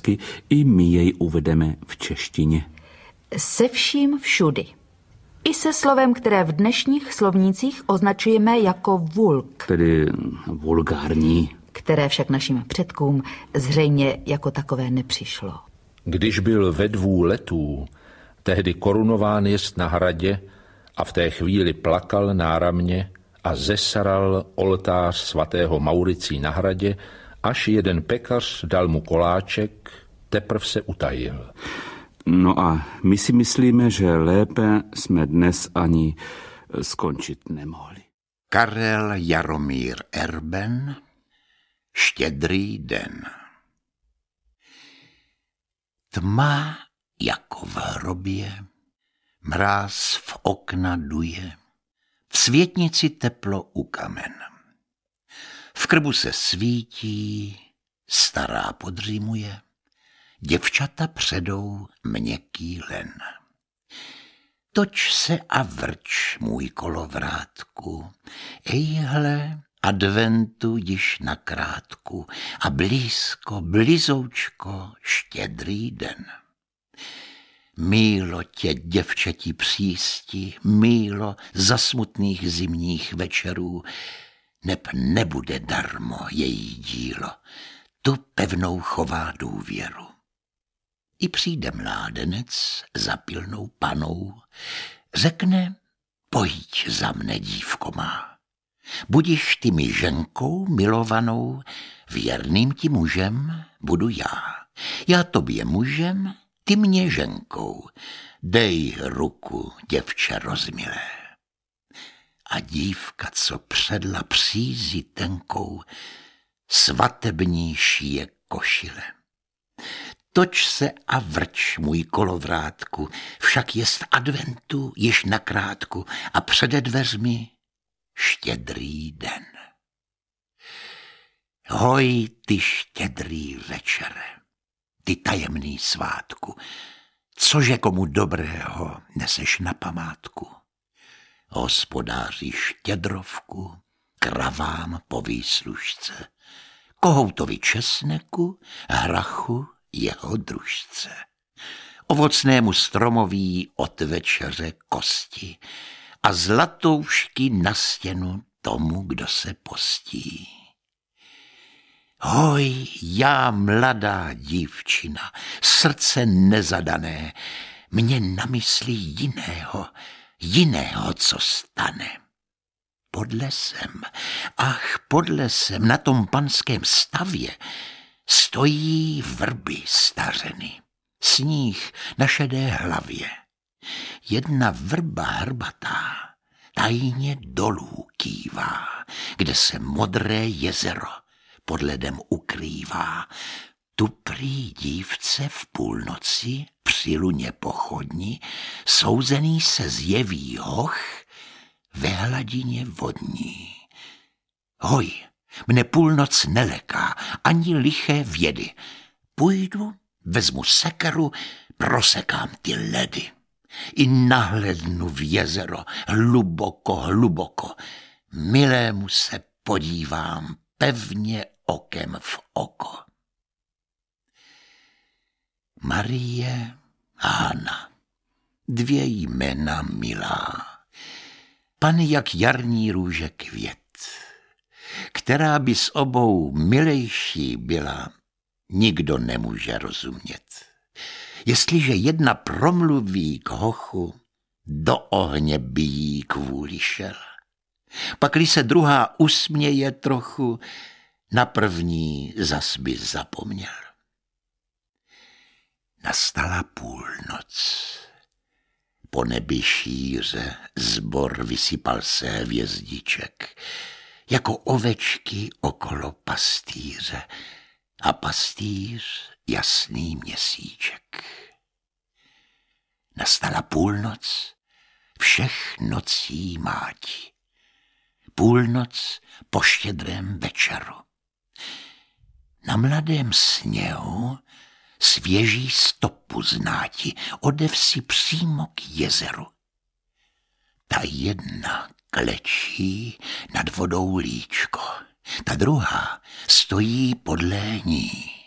česky, i my jej uvedeme v češtině. Se vším všudy. I se slovem, které v dnešních slovnících označujeme jako vulk. Tedy vulgární. Které však našim předkům zřejmě jako takové nepřišlo. Když byl ve 2 letů, tehdy korunován jest na hradě a v té chvíli plakal náramně a zesaral oltář svatého Mauricí na hradě, až jeden pekař dal mu koláček, teprv se utajil. No a my si myslíme, že lépe jsme dnes ani skončit nemohli. Karel Jaromír Erben, Štědrý den. Tma jako v hrobě, mráz v okna duje, v světnici teplo u kamen. V krbu se svítí, stará podřímuje, děvčata předou měkký len. Toč se a vrč, můj kolovrátku, ejhle, adventu již na krátku a blízko, blizoučko, štědrý den. Mílo tě, děvčetí přísti, mílo za smutných zimních večerů, neb nebude darmo její dílo, tu pevnou chová důvěru. I přijde mládenec za pilnou panou, řekne, pojď za mne, dívko má. Budiš ty mi ženkou milovanou, věrným ti mužem budu já. Já tobě mužem, ty mě ženkou. Dej ruku, děvče rozmilé. A dívka, co předla přízi tenkou, svatební šije košile. Toč se a vrč, můj kolovrátku, však jest adventu již na krátku a přede dveřmi štědrý den. Hoj, ty štědrý večere, ty tajemný svátku, cože komu dobrého neseš na památku. Hospodáři štědrovku, kravám po výslužce, kohoutovi česneku, hrachu jeho družce. Ovocnému stromoví od večeře kosti a zlatoušky na stěnu tomu, kdo se postí. Hoj, já mladá dívčina, srdce nezadané, mě na mysli jiného, co stane. Pod lesem, na tom panském stavě, stojí vrby stařeny, sníh na šedé hlavě. Jedna vrba hrbatá tajně dolů kývá, kde se modré jezero pod ledem ukrývá. Tu prý dívce v půlnoci při luně pochodni souzený se zjeví hoch ve hladině vodní. Hoj, mne půlnoc neleká, ani liché vědy. Půjdu, vezmu sekeru, prosekám ty ledy. I nahlednu v jezero hluboko, hluboko. Milému se podívám pevně okem v oko. Marie a Hana, 2 jména milá. Pan jak jarní růže květ. Která by s obou milejší byla, nikdo nemůže rozumět. Jestliže jedna promluví k hochu, do ohně by jí kvůli šel. Pakli se druhá usměje trochu, na první zas by zapomněl. Nastala půlnoc. Po nebi šíře zbor vysypal se hvězdiček, jako ovečky okolo pastýře a pastýř jasný měsíček. Nastala půlnoc všech nocí máti, půlnoc po štědrém večeru. Na mladém sněhu svěží stopu znáti, odev si přímo k jezeru. Ta jedna klečí nad vodou líčko, ta druhá stojí podle ní.